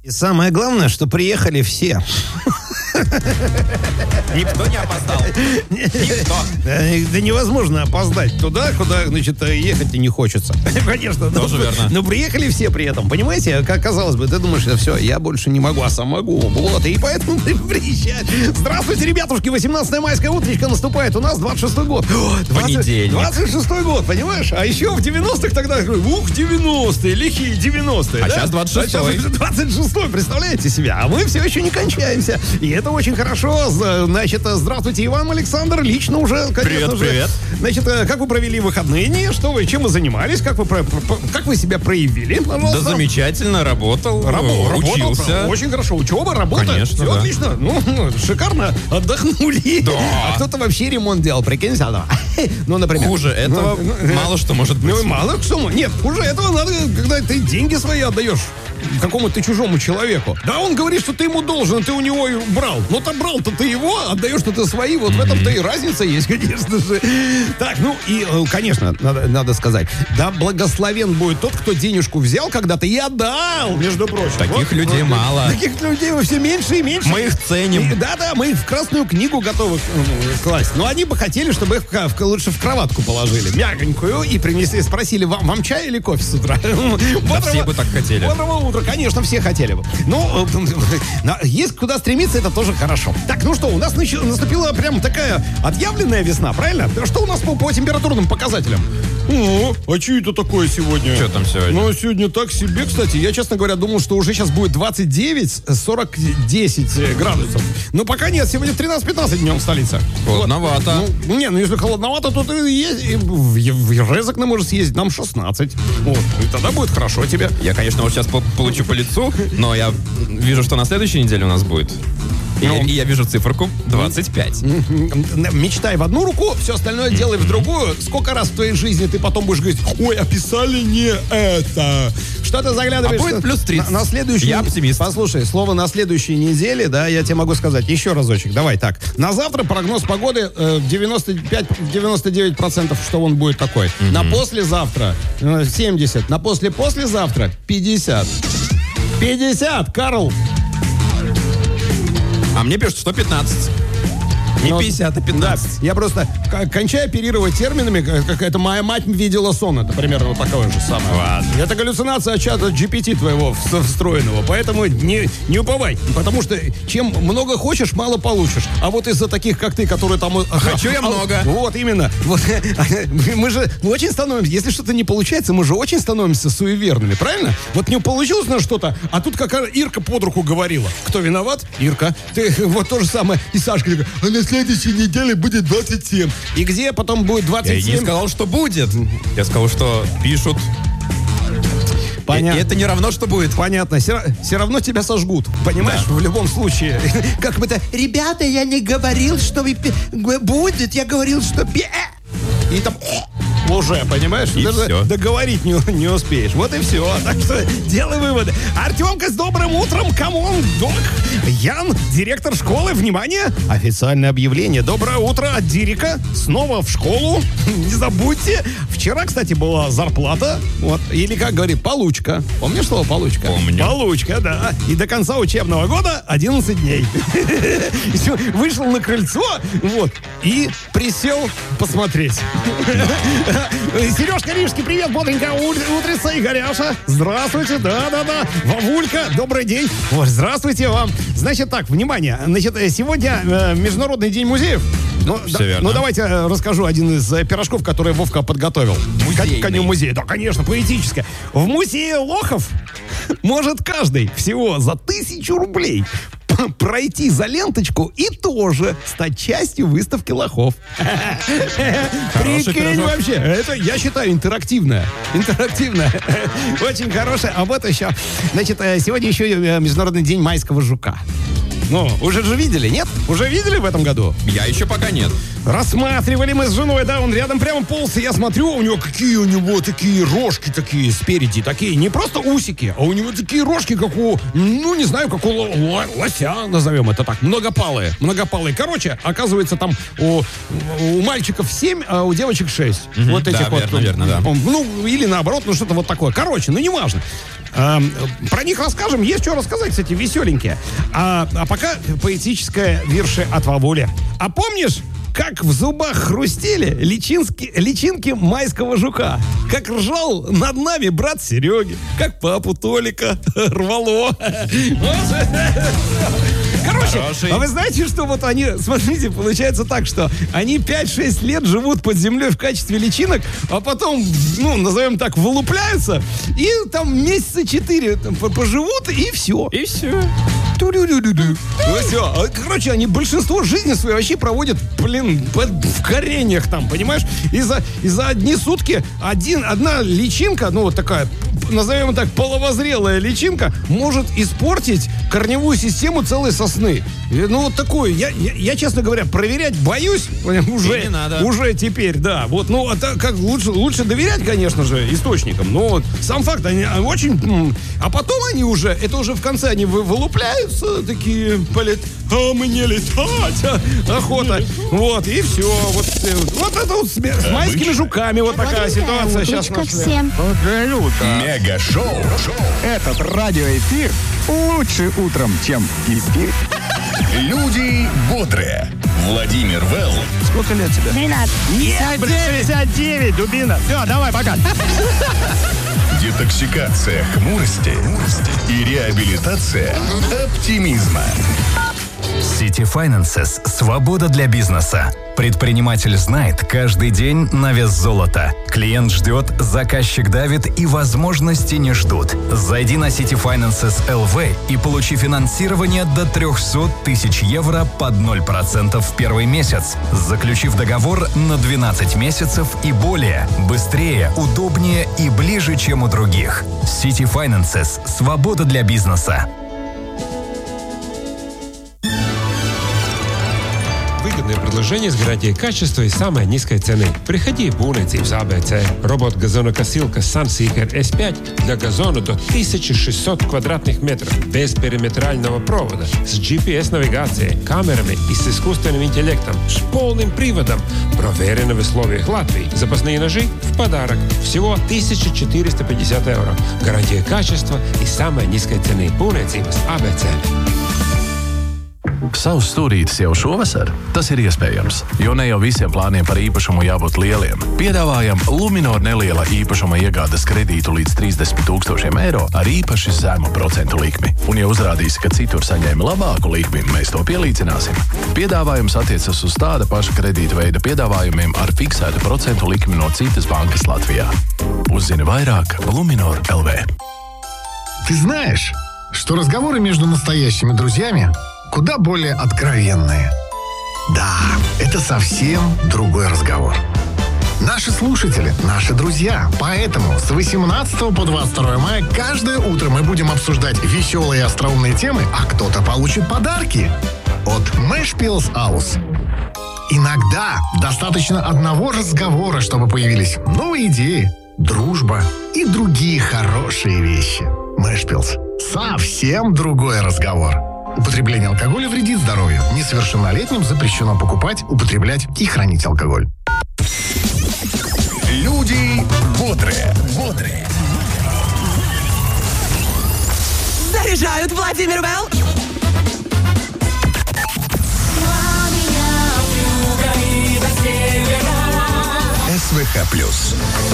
И самое главное, что приехали все. Никто не опоздал. Никто. Да невозможно опоздать туда, куда, значит, ехать и не хочется. Конечно. Тоже верно. Но приехали все при этом. Понимаете, как казалось бы, ты думаешь, все, я больше не могу, а сам могу. Вот, и поэтому ты приезжай. Здравствуйте, ребятушки, 18 майская утречка наступает. У нас 26-й год. Понедельник. 26-й год, понимаешь? А еще в 90-х тогда, 90-е, лихие 90-е. А сейчас 26-й. А сейчас 26-й, представляете себе? А мы все еще не кончаемся. И это очень хорошо. Значит, здравствуйте, Иван Александр. Лично уже, конечно же. Привет. Значит, как вы провели выходные? Что вы, чем вы занимались? Как вы себя проявили? Пожалуйста. Да замечательно, работал, учился. Очень хорошо. Учеба, работа. Конечно, все да. отлично. Ну, шикарно. Отдохнули. Да. А кто-то вообще ремонт делал, прикинь, ну, например. Хуже этого мало что может быть. Ну, мало что. Нет, хуже этого надо, когда ты деньги свои отдаешь какому-то чужому человеку. Да, он говорит, что ты ему должен, ты у него брал. Ну, то брал-то ты его, отдаешь-то ты свои. Вот в этом-то и разница есть, конечно же. Так, ну и, конечно, надо сказать, да, благословен будет тот, кто денежку взял когда-то и отдал, между прочим. Таких людей мало. Таких людей все меньше и меньше. Мы их ценим. Да, мы их в Красную книгу готовы класть. Но они бы хотели, чтобы их лучше в кроватку положили, мягонькую, и принесли, спросили, вам чай или кофе с утра? Да все бы так хотели. Бодрого утра, конечно, все хотели бы. Ну, есть куда стремиться, это тоже хорошо. Так, ну что, у нас наступила прям такая отъявленная весна, правильно? Что у нас по температурным показателям? О, а что это такое сегодня? Что там сегодня? Ну, сегодня так себе, кстати. Я, честно говоря, думал, что уже сейчас будет 29-10 градусов. Но пока нет, сегодня 13-15 днем в столице. Холодновато. Вот. Ну, если холодновато, то ты и в Резекне можешь съездить, нам 16. Вот, и тогда будет хорошо тебе. Я, конечно, вот сейчас получу по лицу, но я вижу, что на следующей неделе у нас будет. И я вижу циферку 25. Мечтай в одну руку, все остальное делай в другую. Сколько раз в твоей жизни ты потом будешь говорить: ой, описали не это. Что ты заглядываешь? А будет плюс 30. На следующую... Я оптимист. Послушай, слово «на следующей неделе», да, я тебе могу сказать еще разочек. Давай так. На завтра прогноз погоды 95-99%, что он будет такой. На послезавтра 70%. На послезавтра 50%. 50, Карл! А мне пишут, что 15. Не 50, а 15. Да, я просто кончаю оперировать терминами, как это моя мать видела сон. Это примерно вот такое же самое. Ладно. Это галлюцинация от чата GPT твоего встроенного. Поэтому не уповай. Потому что чем много хочешь, мало получишь. А вот из-за таких, как ты, которые там... Хочу я много. Вот, именно. Вот, мы же очень становимся... Если что-то не получается, мы же очень становимся суеверными, правильно? Вот не получилось на что-то, а тут какая Ирка под руку говорила. Кто виноват? Ирка. Ты вот то же самое. И Сашка говорит: а на следующей неделе будет 27. И где потом будет 27? Я не сказал, что будет. Я сказал, что пишут. Понятно. И это не равно, что будет. Понятно. Все равно тебя сожгут. Понимаешь? Да. В любом случае. Как бы то... Ребята, я не говорил, что будет. Я говорил, что... И там... Уже, понимаешь? И даже все. Договорить не успеешь. Вот и все. Так что делай выводы. Артемка, с добрым утром. Камон, док. Ян, директор школы. Внимание. Официальное объявление. Доброе утро от Дирика. Снова в школу. Не забудьте. Вчера, кстати, была зарплата. Вот. Или, как говорит, получка. Помнишь слово получка? Помню. Получка, да. И до конца учебного года 11 дней. Вышел на крыльцо. Вот. И присел посмотреть. Сережка Рижский, привет, бодренько, утрица и Горяша. Здравствуйте, да-да-да. Вовулька, добрый день. Вот, здравствуйте вам. Значит так, внимание, значит, сегодня Международный день музеев. Ну, давайте расскажу один из пирожков, который Вовка подготовил. Музейный. Коню музея. Да, конечно, поэтическое. В музее лохов может каждый всего за 1000 рублей пройти за ленточку и тоже стать частью выставки лохов. Прикинь вообще. Это, я считаю, интерактивное. Очень хорошее. А вот еще. Значит, сегодня еще Международный день майского жука. Ну, уже же видели, нет? Уже видели в этом году? Я еще пока нет. Рассматривали мы с женой, да, он рядом прямо полз, и я смотрю, у него какие у него такие рожки такие спереди, такие, не просто усики, а у него такие рожки, как у, ну, не знаю, как у лося, назовем это так, многопалые. Короче, оказывается, там у мальчиков 7, а у девочек 6. Вот этих да, вот. Верно, да. Ну, или наоборот, ну, что-то вот такое. Короче, ну, неважно. Про них расскажем. Есть что рассказать, кстати, веселенькие. А пока поэтическое вирши от Вовули. А помнишь, как в зубах хрустели личинки майского жука? Как ржал над нами брат Сереги? Как папу Толика рвало? Короче, а вы знаете, что вот они, смотрите, получается так, что они 5-6 лет живут под землей в качестве личинок, а потом, назовем так, вылупляются, и там месяца 4 поживут, и все. И все. Ну все. Короче, они большинство жизни своей вообще проводят, в кореньях там, понимаешь? И за одни сутки одна личинка, вот такая, назовем так, половозрелая личинка, может испортить корневую систему целой сосны. Вот такое. Я, честно говоря, проверять боюсь. Уже теперь, да. Вот, как лучше доверять, конечно же, источникам. Но вот сам факт, они очень... А потом они уже, это уже в конце, они вылупляются такие, а мне летать, охота. Вот, и все. Вот это вот с майскими жуками вот такая ситуация сейчас. Всем. Мега-шоу. Этот радиоэфир лучше утром, чем эфир. Люди бодрые. Владимир Вэлл. Сколько лет тебе? 12. Нет, 59, дубина. Все, давай, пока. Детоксикация хмурости и реабилитация оптимизма. City Finances. Свобода для бизнеса. Предприниматель знает каждый день на вес золота. Клиент ждет, заказчик давит и возможности не ждут. Зайди на City Finances LV и получи финансирование до 300 тысяч евро под 0% в первый месяц, заключив договор на 12 месяцев и более. Быстрее, удобнее и ближе, чем у других. City Finances. Свобода для бизнеса. Выгодное предложение с гарантией качества и самой низкой цены. Приходи в Būvniecības ABC. Робот-газонокосилка Sunseeker S5 для газона до 1600 квадратных метров. Без периметрального провода. С GPS-навигацией, камерами и с искусственным интеллектом. С полным приводом. Проверено в условиях Латвии. Запасные ножи в подарок. Всего 1450 евро. Гарантия качества и самой низкой цены. Būvniecības ABC. Savs stūrītis jau šovasar? Tas ir iespējams, jo ne jau visiem plāniem par īpašumu jābūt lieliem. Piedāvājam Luminor neliela īpašuma iegādes kredītu līdz 30 000 eiro ar īpaši zemu procentu likmi. Un ja uzrādīsi, ka citur saņēmi labāku likmi, mēs to pielīdzināsim. Piedāvājums attiecas uz tāda paša kredīta veida piedāvājumiem ar fiksētu procentu likmi no citas bankas Latvijā. Uzzini vairāk Luminor LV. Ты знаешь, что разговоры между настоящими друзьями куда более откровенные. Да, это совсем другой разговор. Наши слушатели, наши друзья. Поэтому с 18 по 22 мая каждое утро мы будем обсуждать веселые и остроумные темы, а кто-то получит подарки от Мэшпилс Аус. Иногда достаточно одного разговора, чтобы появились новые идеи, дружба и другие хорошие вещи. Мэшпилс. Совсем другой разговор. Употребление алкоголя вредит здоровью. Несовершеннолетним запрещено покупать, употреблять и хранить алкоголь. Люди бодрые. Заряжают Владимир Вэлл. СВХ+.